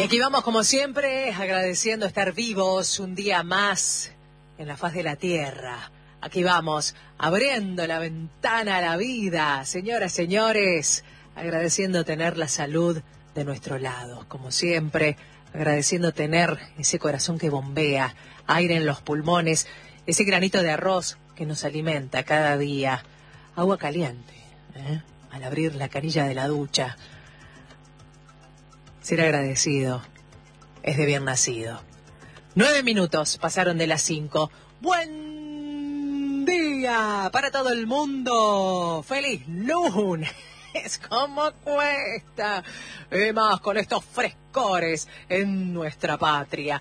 Aquí vamos como siempre, agradeciendo estar vivos un día más en la faz de la tierra. Aquí vamos, abriendo la ventana a la vida, señoras, señores, agradeciendo tener la salud de nuestro lado. Como siempre, agradeciendo tener ese corazón que bombea, aire en los pulmones, ese granito de arroz que nos alimenta cada día, agua caliente, al abrir la canilla de la ducha. Ser agradecido es de bien nacido. 9 minutos pasaron de las 5. ¡Buen día para todo el mundo! ¡Feliz lunes! ¿Cómo cuesta? Y más con estos frescores en nuestra patria.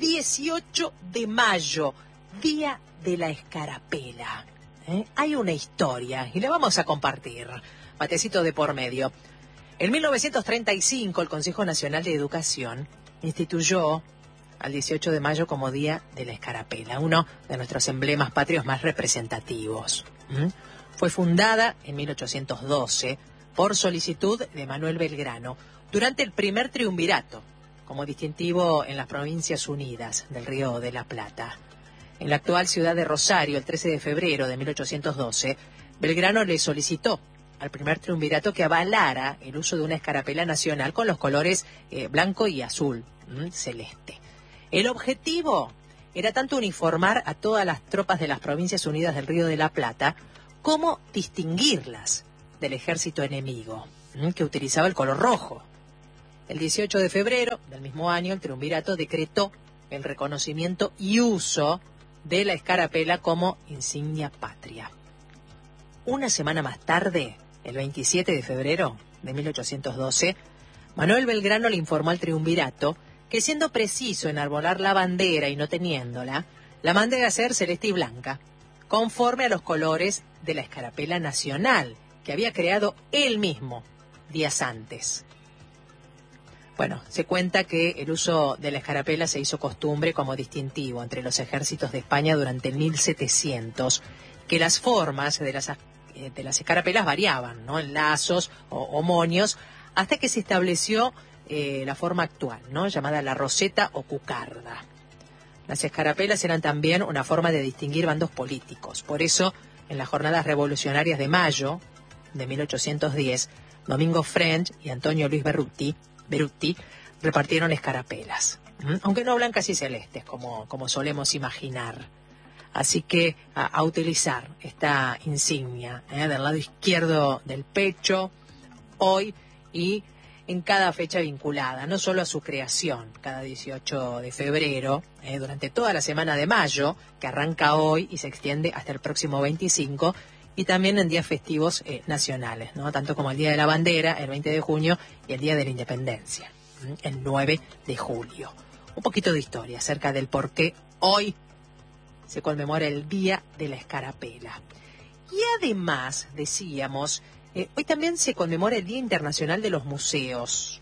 18 de mayo, Día de la Escarapela. Hay una historia y la vamos a compartir. Matecito de por medio. En 1935, el Consejo Nacional de Educación instituyó al 18 de mayo como Día de la Escarapela, uno de nuestros emblemas patrios más representativos. Fue fundada en 1812 por solicitud de Manuel Belgrano durante el primer triunvirato, como distintivo en las Provincias Unidas del Río de la Plata. En la actual ciudad de Rosario, el 13 de febrero de 1812, Belgrano le solicitó al primer triunvirato que avalara el uso de una escarapela nacional con los colores blanco y azul, celeste. El objetivo era tanto uniformar a todas las tropas de las Provincias Unidas del Río de la Plata como distinguirlas del ejército enemigo, que utilizaba el color rojo. El 18 de febrero del mismo año, el triunvirato decretó el reconocimiento y uso de la escarapela como insignia patria. Una semana más tarde, el 27 de febrero de 1812, Manuel Belgrano le informó al triunvirato que, siendo preciso enarbolar la bandera y no teniéndola, la mandé a hacer celeste y blanca, conforme a los colores de la escarapela nacional que había creado él mismo días antes. Bueno, se cuenta que el uso de la escarapela se hizo costumbre como distintivo entre los ejércitos de España durante el 1700, que las formas de las escarapelas variaban, ¿no?, en lazos o moños, hasta que se estableció la forma actual, ¿no?, llamada la roseta o cucarda. Las escarapelas eran también una forma de distinguir bandos políticos. Por eso, en las jornadas revolucionarias de mayo de 1810, Domingo French y Antonio Luis Beruti repartieron escarapelas, aunque no blancas y celestes, como solemos imaginar. Así que a utilizar esta insignia del lado izquierdo del pecho hoy y en cada fecha vinculada, no solo a su creación, cada 18 de febrero, durante toda la semana de mayo, que arranca hoy y se extiende hasta el próximo 25, y también en días festivos nacionales, ¿no?, tanto como el Día de la Bandera, el 20 de junio, y el Día de la Independencia, el 9 de julio. Un poquito de historia acerca del por qué hoy se conmemora el Día de la Escarapela. Y además, decíamos, hoy también se conmemora el Día Internacional de los Museos.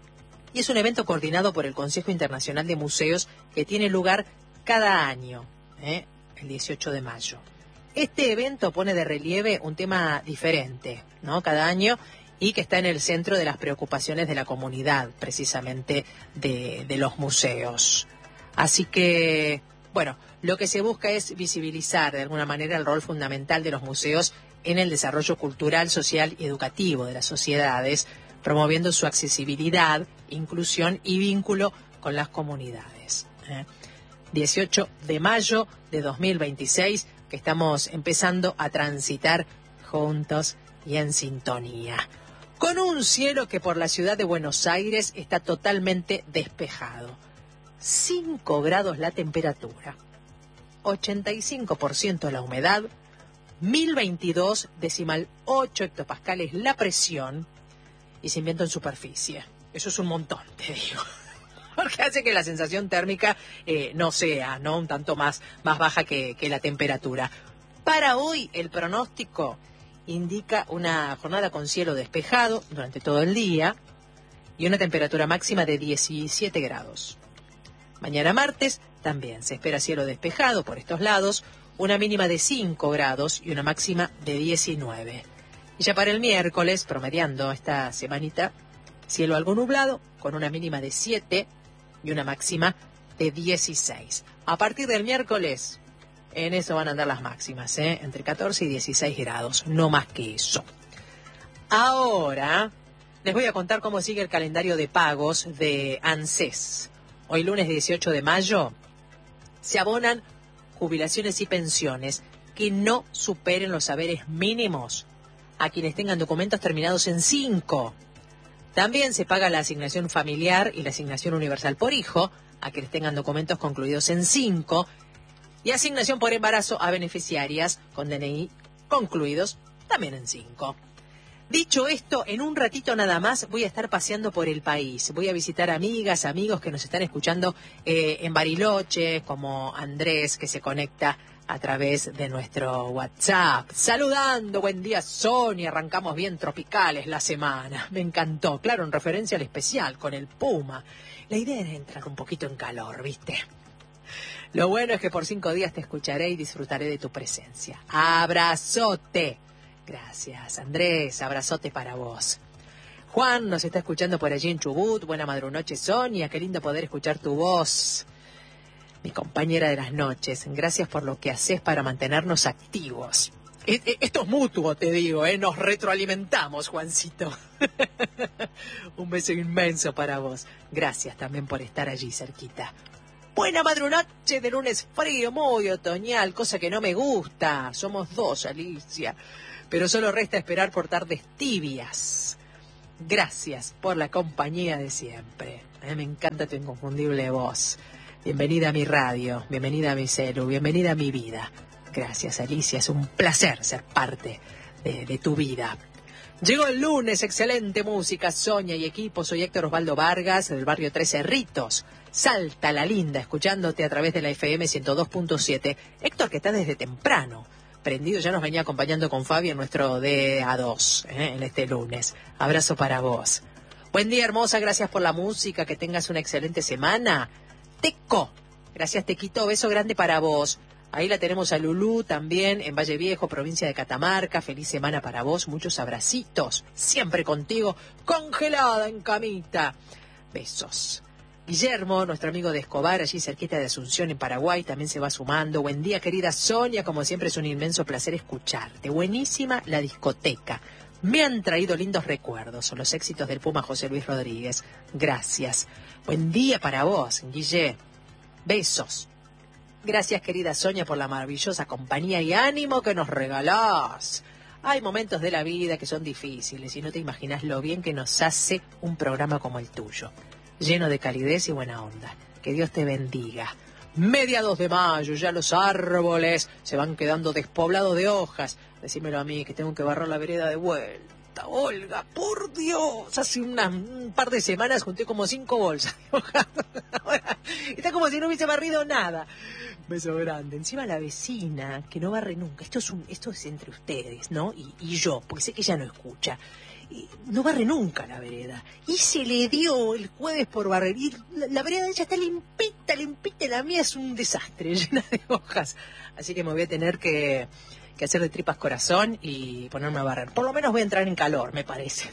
Y es un evento coordinado por el Consejo Internacional de Museos que tiene lugar cada año, el 18 de mayo. Este evento pone de relieve un tema diferente, ¿no?, cada año, y que está en el centro de las preocupaciones de la comunidad, precisamente de los museos. Así que, bueno, lo que se busca es visibilizar de alguna manera el rol fundamental de los museos en el desarrollo cultural, social y educativo de las sociedades, promoviendo su accesibilidad, inclusión y vínculo con las comunidades. 18 de mayo de 2026, que estamos empezando a transitar juntos y en sintonía. Con un cielo que por la ciudad de Buenos Aires está totalmente despejado. 5 grados la temperatura, 85% la humedad, 1022,8 hectopascales la presión y sin viento en superficie. Eso es un montón, te digo, porque hace que la sensación térmica no sea, ¿no?, un tanto más baja que la temperatura. Para hoy el pronóstico indica una jornada con cielo despejado durante todo el día y una temperatura máxima de 17 grados. Mañana martes también se espera cielo despejado por estos lados, una mínima de 5 grados y una máxima de 19. Y ya para el miércoles, promediando esta semanita, Cielo algo nublado, con una mínima de 7 y una máxima de 16. A partir del miércoles, en eso van a andar las máximas, entre 14 y 16 grados, no más que eso. Ahora les voy a contar cómo sigue el calendario de pagos de ANSES. Hoy lunes 18 de mayo se abonan jubilaciones y pensiones que no superen los haberes mínimos a quienes tengan documentos terminados en 5. También se paga la asignación familiar y la asignación universal por hijo a quienes tengan documentos concluidos en 5 y asignación por embarazo a beneficiarias con DNI concluidos también en 5. Dicho esto, en un ratito nada más voy a estar paseando por el país. Voy a visitar amigas, amigos que nos están escuchando en Bariloche, como Andrés, que se conecta a través de nuestro WhatsApp. Saludando, buen día Sonia, arrancamos bien tropicales la semana. Me encantó, claro, en referencia al especial con el Puma. La idea era entrar un poquito en calor, ¿viste? Lo bueno es que por 5 días te escucharé y disfrutaré de tu presencia. Abrazote. Gracias, Andrés, abrazote para vos. Juan nos está escuchando por allí en Chubut. Buena madrunoche, Sonia, qué lindo poder escuchar tu voz. Mi compañera de las noches, gracias por lo que haces para mantenernos activos. Esto es mutuo, te digo, nos retroalimentamos, Juancito. Un beso inmenso para vos. Gracias también por estar allí cerquita. Buena madrunoche de lunes frío, muy otoñal, cosa que no me gusta. Somos 2, Alicia. Pero solo resta esperar por tardes tibias. Gracias por la compañía de siempre. Me encanta tu inconfundible voz. Bienvenida a mi radio, bienvenida a mi celu, bienvenida a mi vida. Gracias, Alicia, es un placer ser parte de tu vida. Llegó el lunes, excelente música, Sonia y equipo. Soy Héctor Osvaldo Vargas, del barrio Tres Cerritos. Salta la Linda, escuchándote a través de la FM 102.7. Héctor, que está desde temprano prendido, ya nos venía acompañando con Fabi en nuestro DA2 en este lunes. Abrazo para vos. Buen día, hermosa, gracias por la música, que tengas una excelente semana. Teco, gracias Tequito, beso grande para vos. Ahí la tenemos a Lulú también en Valle Viejo, provincia de Catamarca. Feliz semana para vos, muchos abracitos, siempre contigo, congelada en camita. Besos. Guillermo, nuestro amigo de Escobar, allí cerquita de Asunción, en Paraguay, también se va sumando. Buen día, querida Sonia, como siempre es un inmenso placer escucharte. Buenísima la discoteca. Me han traído lindos recuerdos, son los éxitos del Puma José Luis Rodríguez. Gracias. Buen día para vos, Guille. Besos. Gracias, querida Sonia, por la maravillosa compañía y ánimo que nos regalás. Hay momentos de la vida que son difíciles y no te imaginas lo bien que nos hace un programa como el tuyo, lleno de calidez y buena onda. Que Dios te bendiga. Mediados de mayo, ya los árboles se van quedando despoblados de hojas. Decímelo a mí, que tengo que barrar la vereda de vuelta. Olga, por Dios, hace un par de semanas junté como 5 bolsas de hojas. Ahora, está como si no hubiese barrido nada. Beso grande. Encima la vecina, que no barre nunca. Esto es entre ustedes, ¿no? Y yo, porque sé que ella no escucha. No barre nunca la vereda. Y se le dio el jueves por barrer. Y la vereda de ella está limpita, limpita. La mía es un desastre, llena de hojas. Así que me voy a tener que hacer de tripas corazón y ponerme a barrer. Por lo menos voy a entrar en calor, me parece.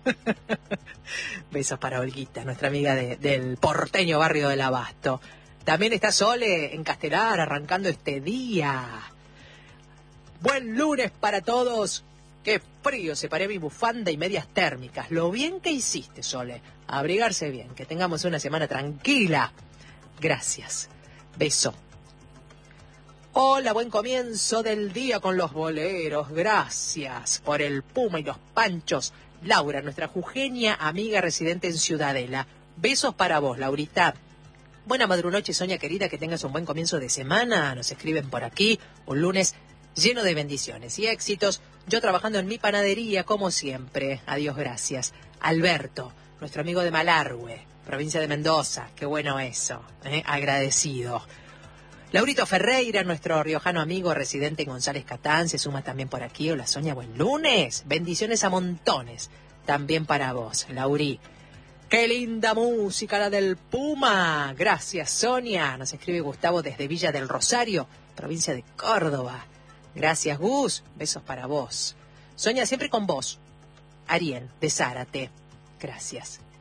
Besos para Olguita, nuestra amiga del porteño barrio del Abasto. También está Sole en Castelar, arrancando este día. Buen lunes para todos. Qué frío, separé mi bufanda y medias térmicas. Lo bien que hiciste, Sole. Abrigarse bien, que tengamos una semana tranquila. Gracias. Beso. Hola, buen comienzo del día con los boleros. Gracias por el Puma y los Panchos. Laura, nuestra jujeña amiga residente en Ciudadela. Besos para vos, Laurita. Buena madrunoche, Sonia querida, que tengas un buen comienzo de semana. Nos escriben por aquí, un lunes lleno de bendiciones y éxitos. Yo trabajando en mi panadería, como siempre. Adiós, gracias. Alberto, nuestro amigo de Malargüe, provincia de Mendoza. Qué bueno eso, agradecido. Laurito Ferreira, nuestro riojano amigo residente en González Catán, se suma también por aquí. Hola, Sonia, buen lunes. Bendiciones a montones. También para vos, Lauri. ¡Qué linda música la del Puma! Gracias, Sonia. Nos escribe Gustavo desde Villa del Rosario, provincia de Córdoba. Gracias, Gus. Besos para vos. Sonia, siempre con vos. Ariel, de Zárate. Gracias.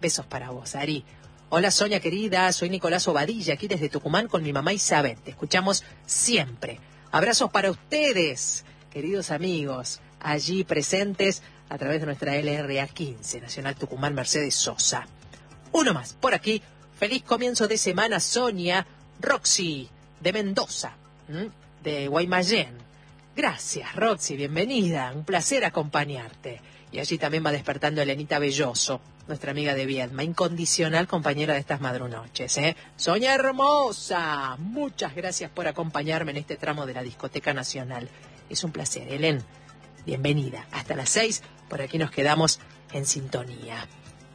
Besos para vos, Ari. Hola Sonia querida, soy Nicolás Obadilla, aquí desde Tucumán con mi mamá Isabel. Te escuchamos siempre. Abrazos para ustedes, queridos amigos, allí presentes a través de nuestra LRA 15, Nacional Tucumán Mercedes Sosa. Uno más, por aquí. Feliz comienzo de semana, Sonia. Roxy, de Mendoza, de Guaymallén. Gracias, Roxy, bienvenida. Un placer acompañarte. Y allí también va despertando Elenita Belloso, nuestra amiga de Viedma, incondicional compañera de estas madrunoches. Sonia hermosa, muchas gracias por acompañarme en este tramo de la Discoteca Nacional. Es un placer, Helen. Bienvenida. Hasta las 6, por aquí nos quedamos en sintonía.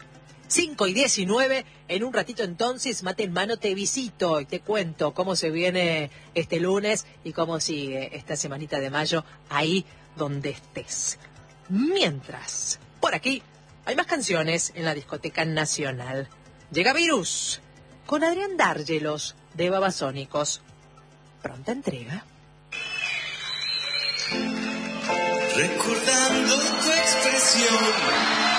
5:19, en un ratito entonces, mate en mano, te visito y te cuento cómo se viene este lunes y cómo sigue esta semanita de mayo ahí donde estés. Mientras, por aquí, hay más canciones en la Discoteca Nacional. Llega Virus, con Adrián Dárgelos, de Babasónicos. Pronta entrega. Recordando tu expresión